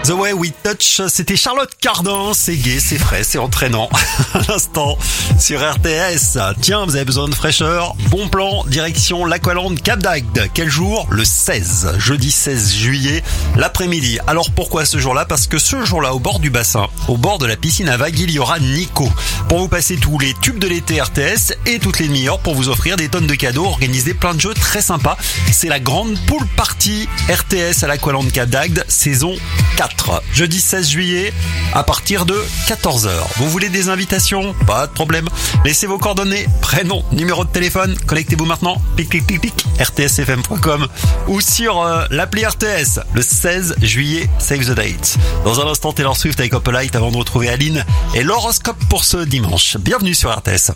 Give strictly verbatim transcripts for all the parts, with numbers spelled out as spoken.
The Way We Touch, c'était Charlotte Cardin, c'est gai, c'est frais, c'est entraînant. À l'instant, sur R T S. Tiens, vous avez besoin de fraîcheur? Bon plan, direction l'Aqualand Cap d'Agde. Quel jour? Le seize, jeudi seize juillet, l'après-midi. Alors pourquoi ce jour-là? Parce que ce jour-là, au bord du bassin, au bord de la piscine à vagues, il y aura Nico. Pour vous passer tous les tubes de l'été R T S et toutes les demi-heures pour vous offrir des tonnes de cadeaux, organiser plein de jeux très sympas. C'est la grande pool party R T S à l'Aqualand Cap d'Agde, saison quatre. Jeudi seize juillet, à partir de quatorze heures. Vous voulez des invitations? Pas de problème. Laissez vos coordonnées, prénom, numéro de téléphone. Connectez-vous maintenant. Pic, pic, pic, pic. R T S F M point com ou sur euh, l'appli R T S. Le seize juillet, save the date. Dans un instant, Taylor Swift avec Opalite avant de retrouver Aline et l'horoscope pour ce dimanche. Bienvenue sur R T S.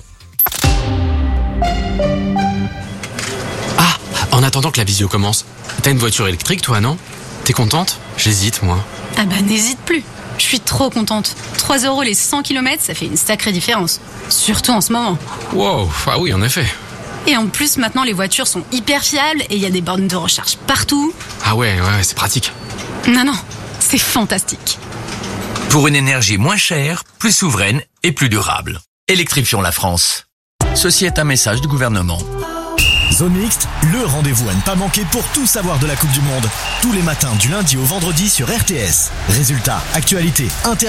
Ah, en attendant que la visio commence, t'as une voiture électrique toi, non? T'es contente? J'hésite, moi. Ah bah n'hésite plus. Je suis trop contente. trois euros les cent kilomètres, ça fait une sacrée différence. Surtout en ce moment. Wow, ah oui, en effet. Et en plus, maintenant, les voitures sont hyper fiables et il y a des bornes de recharge partout. Ah ouais, ouais, c'est pratique. Non, non, c'est fantastique. Pour une énergie moins chère, plus souveraine et plus durable. Électrifions la France. Ceci est un message du gouvernement. Zone Mixte, le rendez-vous à ne pas manquer pour tout savoir de la Coupe du Monde. Tous les matins du lundi au vendredi sur R T S. Résultats, actualités, inter